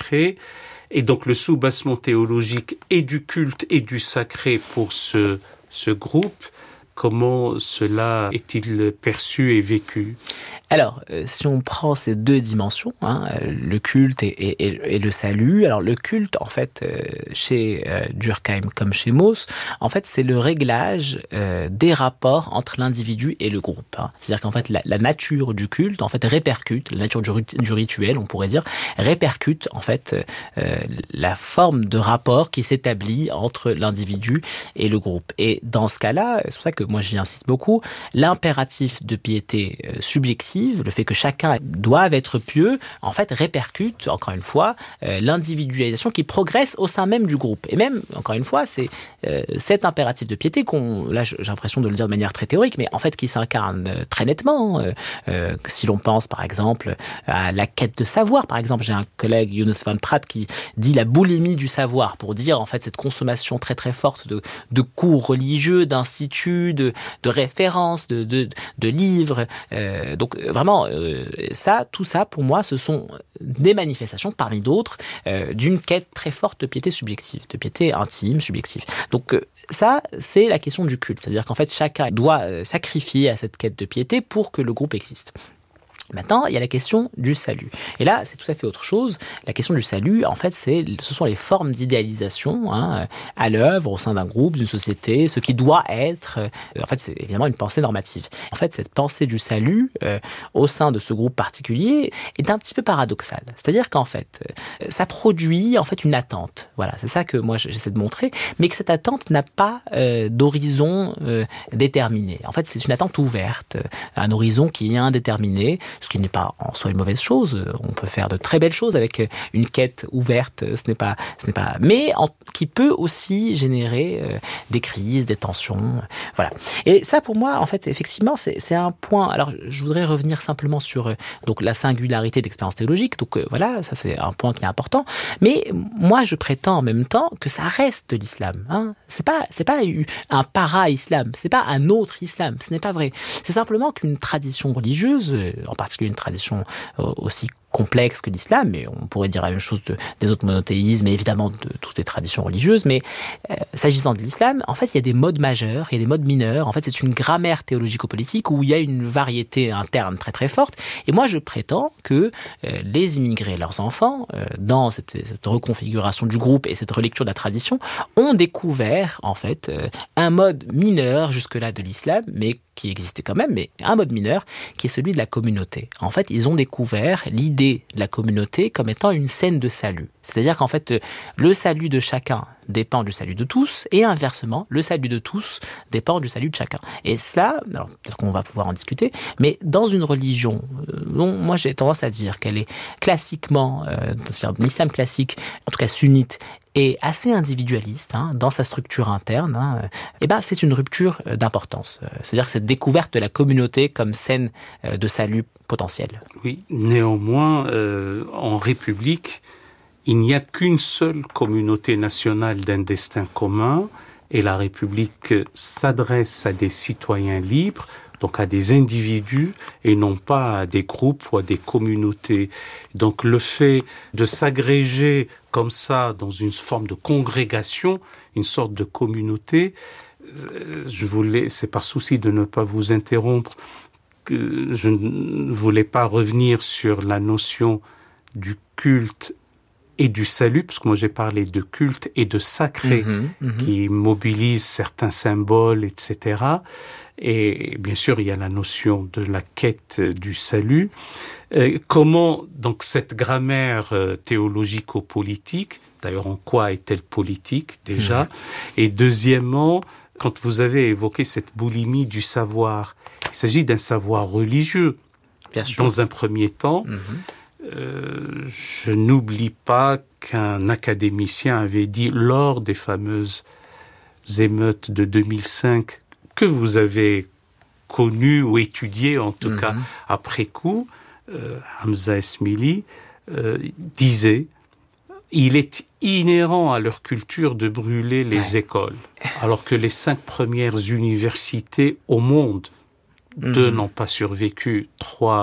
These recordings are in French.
sacré. Et donc le soubassement théologique et du culte et du sacré pour ce groupe, comment cela est-il perçu et vécu ? Alors, si on prend ces deux dimensions, le culte et le salut, alors le culte, en fait, chez Durkheim comme chez Mauss, en fait, c'est le réglage des rapports entre l'individu et le groupe. C'est-à-dire qu'en fait, la nature du culte, en fait, répercute, la nature du rituel, on pourrait dire, répercute, en fait, la forme de rapport qui s'établit entre l'individu et le groupe. Et dans ce cas-là, c'est pour ça que moi j'y insiste beaucoup, l'impératif de piété subjective, le fait que chacun doive être pieux, en fait, répercute, encore une fois, l'individualisation qui progresse au sein même du groupe. Et même, encore une fois, c'est cet impératif de piété là, j'ai l'impression de le dire de manière très théorique, mais en fait, qui s'incarne très nettement. Si l'on pense, par exemple, à la quête de savoir, par exemple, j'ai un collègue, Younes Van Praat, qui dit la boulimie du savoir, pour dire, en fait, cette consommation très, très forte de cours religieux, d'instituts, de références, de livres. Donc, vraiment, tout ça, pour moi, ce sont des manifestations, parmi d'autres, d'une quête très forte de piété subjective, de piété intime, subjective. Donc, ça, c'est la question du culte. C'est-à-dire qu'en fait, chacun doit sacrifier à cette quête de piété pour que le groupe existe. Maintenant, il y a la question du salut. Et là, c'est tout à fait autre chose. La question du salut, en fait, ce sont les formes d'idéalisation à l'œuvre au sein d'un groupe, d'une société, ce qui doit être. En fait, c'est évidemment une pensée normative. En fait, cette pensée du salut au sein de ce groupe particulier est un petit peu paradoxale. C'est-à-dire qu'en fait, ça produit en fait une attente. Voilà, c'est ça que moi j'essaie de montrer, mais que cette attente n'a pas d'horizon déterminé. En fait, c'est une attente ouverte, un horizon qui est indéterminé. Ce qui n'est pas en soi une mauvaise chose. On peut faire de très belles choses avec une quête ouverte. Mais qui peut aussi générer des crises, des tensions. Voilà. Et ça, pour moi, en fait, effectivement, c'est un point. Alors, je voudrais revenir simplement sur donc la singularité d'expérience théologique. Donc voilà, ça c'est un point qui est important. Mais moi, je prétends en même temps que ça reste de l'islam. C'est pas un para-islam. C'est pas un autre islam. Ce n'est pas vrai. C'est simplement qu'une tradition religieuse, en particulier une tradition aussi complexe que l'islam, mais on pourrait dire la même chose des autres monothéismes et évidemment de toutes les traditions religieuses, mais s'agissant de l'islam, en fait, il y a des modes majeurs, il y a des modes mineurs. En fait, c'est une grammaire théologico-politique où il y a une variété interne très très forte. Et moi, je prétends que les immigrés et leurs enfants, dans cette reconfiguration du groupe et cette relecture de la tradition, ont découvert, en fait, un mode mineur jusque-là de l'islam, mais qui existait quand même, mais un mode mineur, qui est celui de la communauté. En fait, ils ont découvert l'idée de la communauté comme étant une scène de salut. C'est-à-dire qu'en fait, le salut de chacun dépend du salut de tous, et inversement, le salut de tous dépend du salut de chacun. Et cela, alors peut-être qu'on va pouvoir en discuter, mais dans une religion dont moi j'ai tendance à dire qu'elle est classiquement, c'est-à-dire l'islam classique, en tout cas sunnite, est assez individualiste dans sa structure interne, et ben c'est une rupture d'importance. C'est-à-dire que cette découverte de la communauté comme scène de salut potentiel. Oui, néanmoins, en République, il n'y a qu'une seule communauté nationale d'un destin commun, et la République s'adresse à des citoyens libres, donc à des individus et non pas à des groupes ou à des communautés. Donc le fait de s'agréger comme ça dans une forme de congrégation, une sorte de communauté, c'est par souci de ne pas vous interrompre que je ne voulais pas revenir sur la notion du culte et du salut, parce que moi j'ai parlé de culte et de sacré qui mobilisent certains symboles, etc. Et bien sûr, il y a la notion de la quête du salut. Comment, donc, cette grammaire théologico-politique, d'ailleurs, en quoi est-elle politique, déjà? Et deuxièmement, quand vous avez évoqué cette boulimie du savoir, il s'agit d'un savoir religieux. Bien sûr. Dans un premier temps, je n'oublie pas qu'un académicien avait dit lors des fameuses émeutes de 2005 que vous avez connues ou étudiées, en tout cas après coup, Hamza Esmili disait il est inhérent à leur culture de brûler les écoles, alors que les 5 premières universités au monde, 2 n'ont pas survécu, 3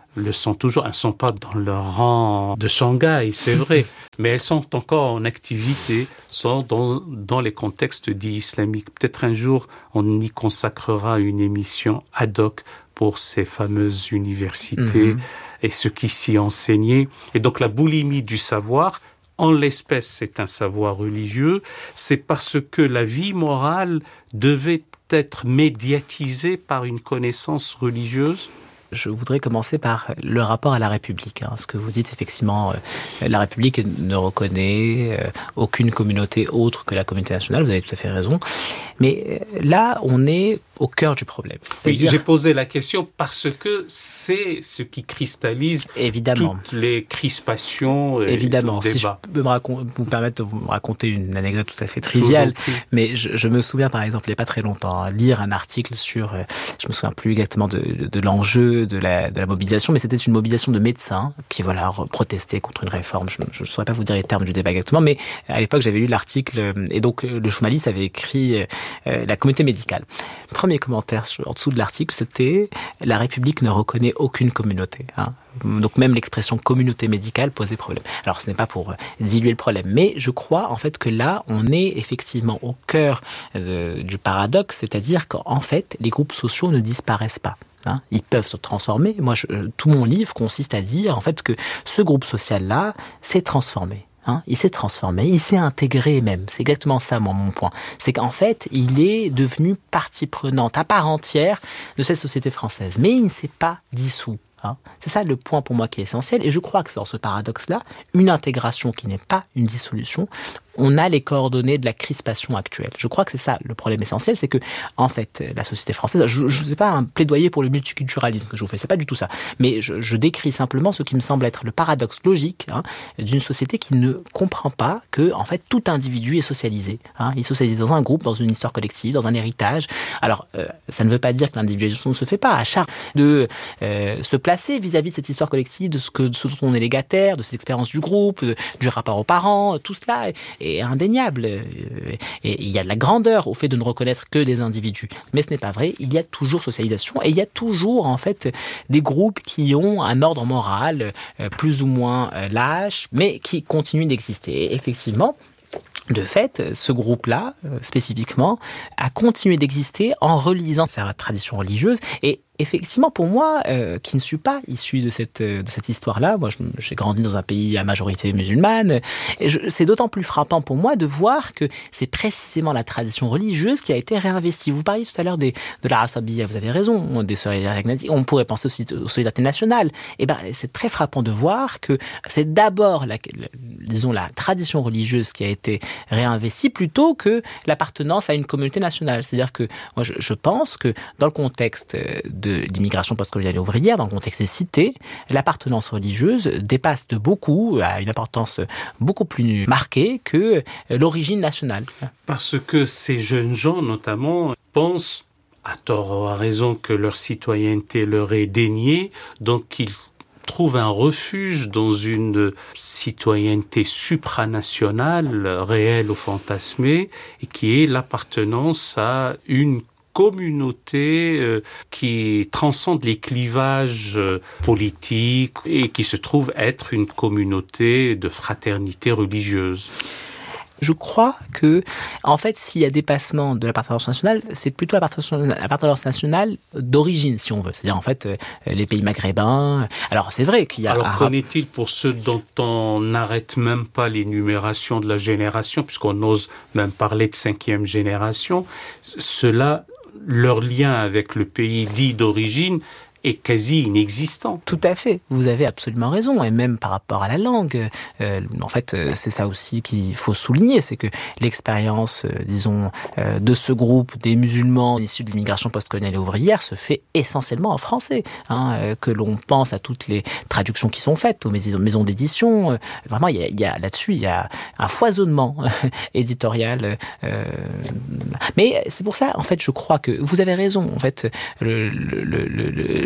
le sont toujours. Elles ne sont pas dans leur rang de Shanghai, c'est vrai, mais elles sont encore en activité, sont dans les contextes dits islamiques. Peut-être un jour, on y consacrera une émission ad hoc pour ces fameuses universités et ce qui s'y enseignait. Et donc la boulimie du savoir, en l'espèce, c'est un savoir religieux, c'est parce que la vie morale devait être médiatisée par une connaissance religieuse. Je voudrais commencer par le rapport à la République. Ce que vous dites, effectivement, la République ne reconnaît aucune communauté autre que la communauté nationale. Vous avez tout à fait raison. Mais là, on est au cœur du problème. Oui, j'ai posé la question parce que c'est ce qui cristallise toutes les crispations et évidemment. tout le débat. Si je peux vous permettre de vous raconter une anecdote tout à fait triviale, mais je me souviens, par exemple, il n'y a pas très longtemps, lire un article sur, je me souviens plus exactement de l'enjeu de la mobilisation, mais c'était une mobilisation de médecins qui, protestaient contre une réforme. Je ne saurais pas vous dire les termes du débat exactement, mais à l'époque, j'avais lu l'article, et donc le journaliste avait écrit la communauté médicale. Premier commentaire en dessous de l'article, c'était « La République ne reconnaît aucune communauté ». Donc même l'expression communauté médicale posait problème. Alors ce n'est pas pour diluer le problème, mais je crois en fait que là, on est effectivement au cœur du paradoxe, c'est-à-dire qu'en fait, les groupes sociaux ne disparaissent pas. Ils peuvent se transformer. Moi, tout mon livre consiste à dire en fait que ce groupe social-là s'est transformé. Il s'est transformé, il s'est intégré même. C'est exactement ça, mon point. C'est qu'en fait, il est devenu partie prenante à part entière de cette société française. Mais il ne s'est pas dissous. C'est ça le point pour moi qui est essentiel. Et je crois que c'est dans ce paradoxe-là, une intégration qui n'est pas une dissolution, on a les coordonnées de la crispation actuelle. Je crois que c'est ça le problème essentiel, c'est que, en fait, la société française, je ne sais pas un plaidoyer pour le multiculturalisme que je vous fais, c'est pas du tout ça, mais je décris simplement ce qui me semble être le paradoxe logique d'une société qui ne comprend pas que, en fait, tout individu est socialisé. Il est socialisé dans un groupe, dans une histoire collective, dans un héritage. Alors, ça ne veut pas dire que l'individualisation ne se fait pas, à charge de se placer vis-à-vis de cette histoire collective, de ce dont on est légataire, de cette expérience du groupe, du rapport aux parents, tout cela est indéniable. Et il y a de la grandeur au fait de ne reconnaître que des individus. Mais ce n'est pas vrai. Il y a toujours socialisation et il y a toujours, en fait, des groupes qui ont un ordre moral plus ou moins lâche, mais qui continuent d'exister. Et effectivement, de fait, ce groupe-là, spécifiquement, a continué d'exister en relisant sa tradition religieuse. Et effectivement, pour moi, qui ne suis pas issu de cette histoire-là, moi j'ai grandi dans un pays à majorité musulmane, c'est d'autant plus frappant pour moi de voir que c'est précisément la tradition religieuse qui a été réinvestie. Vous parliez tout à l'heure de la Asabiyya, vous avez raison, des solidarités, on pourrait penser aussi aux solidarités nationales. Et c'est très frappant de voir que c'est d'abord la tradition religieuse qui a été réinvestie plutôt que l'appartenance à une communauté nationale. C'est-à-dire que moi je pense que dans le contexte de l'immigration postcoloniale et ouvrière, dans le contexte des cités, l'appartenance religieuse dépasse de beaucoup, a une importance beaucoup plus marquée que l'origine nationale. Parce que ces jeunes gens, notamment, pensent, à tort ou à raison, que leur citoyenneté leur est déniée, donc ils trouvent un refuge dans une citoyenneté supranationale, réelle ou fantasmée, et qui est l'appartenance à une communauté qui transcende les clivages politiques et qui se trouve être une communauté de fraternité religieuse. Je crois que, en fait, s'il y a dépassement de l'appartenance nationale, c'est plutôt l'appartenance nationale d'origine, si on veut. C'est-à-dire, en fait, les pays maghrébins. Alors, c'est vrai qu'il y a... Alors, qu'en est-il pour ceux dont on n'arrête même pas l'énumération de la génération, puisqu'on ose même parler de 5e génération, ceux-là, leur lien avec le pays dit d'origine est quasi inexistant. Tout à fait, vous avez absolument raison, et même par rapport à la langue, en fait, c'est ça aussi qu'il faut souligner, c'est que l'expérience, de ce groupe des musulmans issus de l'immigration postcoloniale et ouvrière se fait essentiellement en français, que l'on pense à toutes les traductions qui sont faites aux maisons d'édition, vraiment, il y a là-dessus, il y a un foisonnement éditorial, mais c'est pour ça, en fait, je crois que vous avez raison, en fait,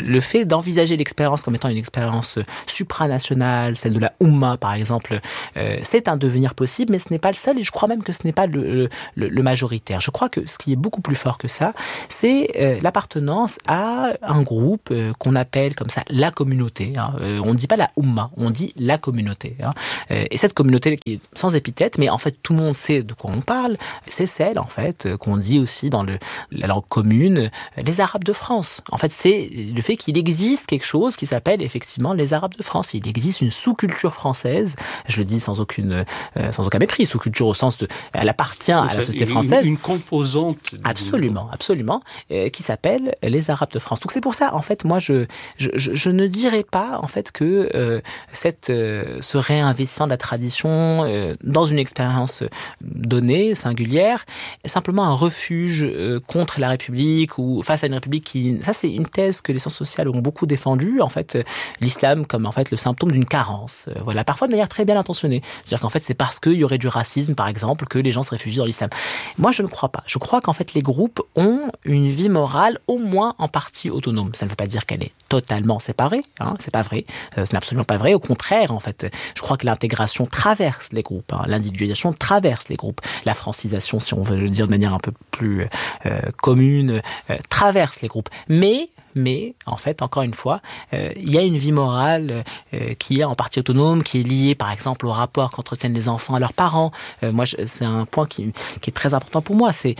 le fait d'envisager l'expérience comme étant une expérience supranationale, celle de la Oumma par exemple, c'est un devenir possible, mais ce n'est pas le seul, et je crois même que ce n'est pas le majoritaire. Je crois que ce qui est beaucoup plus fort que ça, c'est l'appartenance à un groupe qu'on appelle comme ça la communauté. On ne dit pas la Oumma, on dit la communauté. Et cette communauté qui est sans épithète, mais en fait tout le monde sait de quoi on parle, c'est celle en fait qu'on dit aussi dans la langue commune, les Arabes de France. En fait, c'est le fait qu'il existe quelque chose qui s'appelle effectivement les Arabes de France. Il existe une sous-culture française, je le dis sans aucun mépris, sous-culture au sens de, elle appartient à la société française. Une composante. Absolument, qui s'appelle les Arabes de France. Donc c'est pour ça, en fait, moi, je ne dirais pas, en fait, que ce réinvestissement de la tradition dans une expérience donnée, singulière, est simplement un refuge contre la République ou face à une République qui... Ça, c'est une thèse que les sciences sociales ont beaucoup défendue, en fait, l'islam comme, en fait, le symptôme d'une carence. Voilà, parfois de manière très bien intentionnée. C'est-à-dire qu'en fait, c'est parce qu'il y aurait du racisme, par exemple, que les gens se réfugient dans l'islam. Moi, je ne crois pas. Je crois qu'en fait, les groupes ont une vie morale au moins en partie autonome. Ça ne veut pas dire qu'elle est totalement séparée, c'est pas vrai. Ce n'est absolument pas vrai. Au contraire, en fait, je crois que l'intégration traverse les groupes, l'individualisation traverse les groupes, la francisation, si on veut le dire de manière un peu plus commune, traverse les groupes. Mais, en fait, encore une fois, il y a une vie morale qui est en partie autonome, qui est liée, par exemple, au rapport qu'entretiennent les enfants à leurs parents. Moi, c'est un point qui est très important pour moi. C'est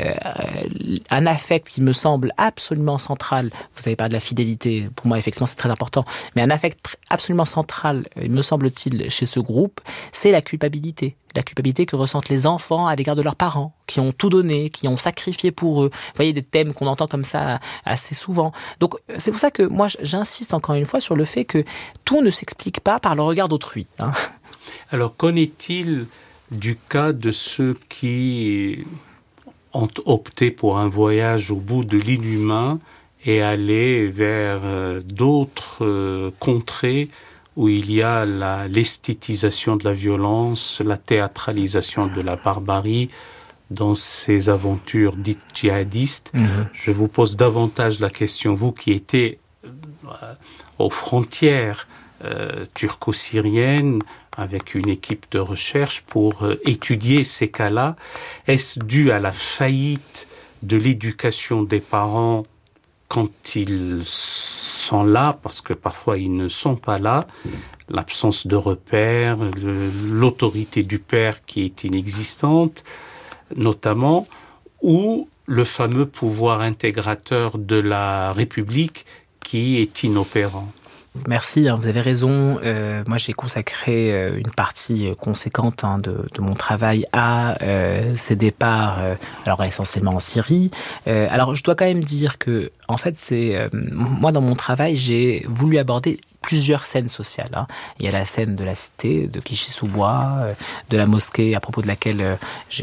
un affect qui me semble absolument central. Vous avez parlé de la fidélité. Pour moi, effectivement, c'est très important. Mais un affect absolument central, me semble-t-il, chez ce groupe, c'est la culpabilité. La culpabilité que ressentent les enfants à l'égard de leurs parents, qui ont tout donné, qui ont sacrifié pour eux. Vous voyez, des thèmes qu'on entend comme ça assez souvent. Donc, c'est pour ça que moi, j'insiste encore une fois sur le fait que tout ne s'explique pas par le regard d'autrui. Alors, qu'en est-il du cas de ceux qui ont opté pour un voyage au bout de l'inhumain et aller vers d'autres contrées où il y a l'esthétisation de la violence, la théâtralisation de la barbarie dans ces aventures dites djihadistes. Je vous pose davantage la question, vous qui étiez aux frontières turco-syriennes avec une équipe de recherche pour étudier ces cas-là. Est-ce dû à la faillite de l'éducation des parents quand ils sont là, parce que parfois ils ne sont pas là, l'absence de repères, l'autorité du père qui est inexistante, notamment, ou le fameux pouvoir intégrateur de la République qui est inopérant? Merci, vous avez raison. Moi, j'ai consacré une partie conséquente de mon travail à ces départs, alors essentiellement en Syrie. Alors, je dois quand même dire que, en fait, moi, dans mon travail, j'ai voulu aborder plusieurs scènes sociales. Il y a la scène de la cité, de Clichy-sous-Bois, de la mosquée à propos de laquelle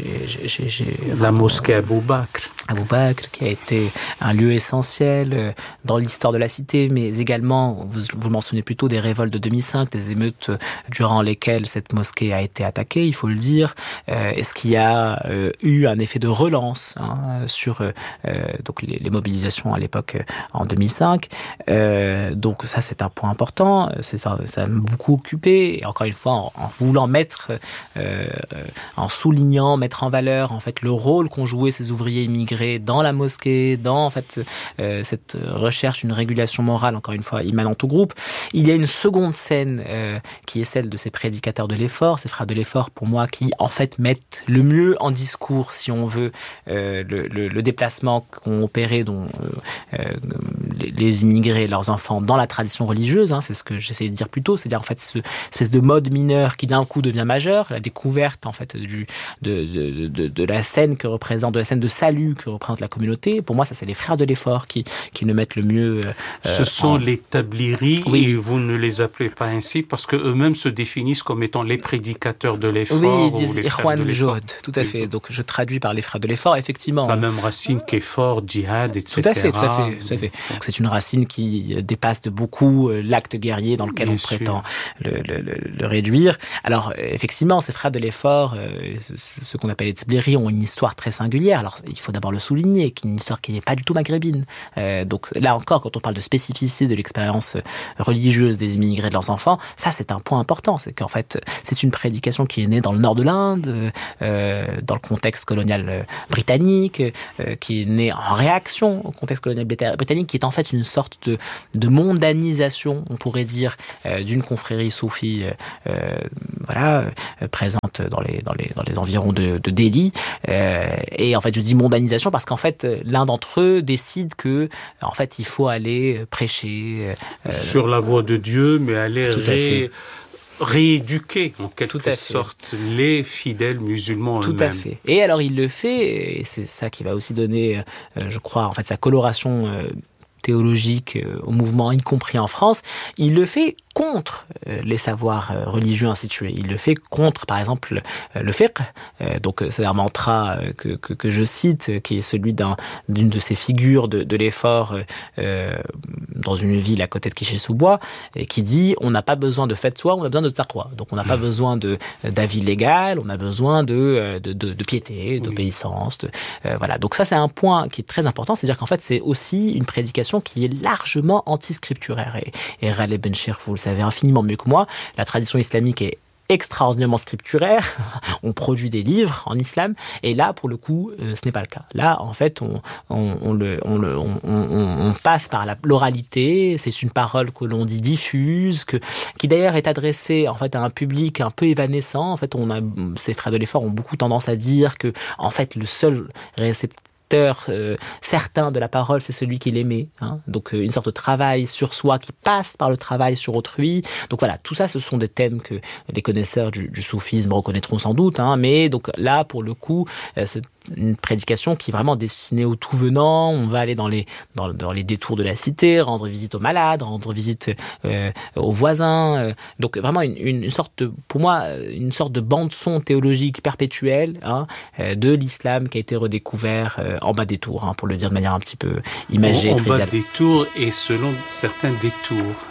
la mosquée Abou Bakr. Abou Bakr, qui a été un lieu essentiel dans l'histoire de la cité, mais également, vous mentionnez plutôt, des révoltes de 2005, des émeutes durant lesquelles cette mosquée a été attaquée, il faut le dire. Est-ce qu'il y a eu un effet de relance sur donc les mobilisations à l'époque en 2005. Donc ça, c'est un point important. Ça m'a beaucoup occupé. Et encore une fois, en voulant en soulignant, mettre en valeur en fait le rôle qu'ont joué ces ouvriers immigrés dans la mosquée, dans en fait cette recherche d'une régulation morale, encore une fois immanente au groupe. Il y a une seconde scène qui est celle de ces prédicateurs de l'effort, ces frères de l'effort, pour moi, qui en fait mettent le mieux en discours, si on veut, le déplacement qu'ont opéré les immigrés et leurs enfants dans la tradition religieuse. C'est ce que j'essayais de dire plus tôt, c'est-à-dire en fait ce espèce de mode mineur qui d'un coup devient majeur, la découverte en fait de la scène que représente, de la scène de salut que représente la communauté. Pour moi, ça c'est les frères de l'effort qui le mettent le mieux. Ce sont les tabliris, oui. Et vous ne les appelez pas ainsi parce que eux-mêmes se définissent comme étant les prédicateurs de l'effort. Oui, ils disent Ikhwan al-Jod, tout à fait. Donc je traduis par les frères de l'effort, effectivement. La même racine qu'effort, djihad, etc. Tout à fait. Donc c'est une racine qui dépasse de beaucoup l'acte guerrier dans lequel on prétend le réduire. Alors, effectivement, ces frères de l'effort, ce qu'on appelle les Tibléri, ont une histoire très singulière. Alors, il faut d'abord le souligner, une histoire qui n'est pas du tout maghrébine. Donc là encore, quand on parle de spécificité de l'expérience religieuse des immigrés de leurs enfants, ça c'est un point important, c'est qu'en fait c'est une prédication qui est née dans le nord de l'Inde, dans le contexte colonial britannique, qui est née en réaction au contexte colonial britannique, qui est en fait une sorte de mondanisation, on pourrait dire, d'une confrérie soufie présente dans les environs de Delhi. Et en fait je dis mondanisation parce qu'en fait l'un d'entre eux décide que en fait il faut aller prêcher sur la voie de Dieu, mais aller rééduquer en quelque sorte les fidèles musulmans eux-mêmes. Tout à fait. Et alors il le fait, et c'est ça qui va aussi donner, je crois, en fait sa coloration théologique au mouvement, y compris en France. Il le fait contre les savoirs religieux institués. Il le fait contre, par exemple, le fiqh. Donc, c'est un mantra que je cite, qui est celui d'une de ces figures de l'effort dans une ville à côté de Quiché-sous-Bois, et qui dit on n'a pas besoin de fatwa, on a besoin de taqwa. Donc, on n'a pas besoin d'avis légal, on a besoin de piété, d'obéissance. Voilà. Donc, ça, c'est un point qui est très important. C'est-à-dire qu'en fait, c'est aussi une prédication qui est largement antiscripturaire. Et Ghalib Ben-Shir, vous le savez infiniment mieux que moi, la tradition islamique est extraordinairement scripturaire. On produit des livres en islam, et là, pour le coup, ce n'est pas le cas. Là, en fait, on passe par l'oralité. C'est une parole que l'on dit diffuse, qui d'ailleurs est adressée en fait à un public un peu évanescent. En fait, ces frères de l'effort ont beaucoup tendance à dire que, en fait, le seul récepteur certain de la parole, c'est celui qui l'aimait. Donc une sorte de travail sur soi qui passe par le travail sur autrui. Donc voilà, tout ça, ce sont des thèmes que les connaisseurs du soufisme reconnaîtront sans doute. Mais donc là, pour le coup, c'est une prédication qui est vraiment destinée au tout venant. On va aller dans les détours de la cité, rendre visite aux malades, rendre visite aux voisins. Donc vraiment une sorte pour moi, une sorte de bande-son théologique perpétuelle de l'islam qui a été redécouvert en bas des tours, pour le dire de manière un petit peu imagée. En bas des tours et selon certains détours.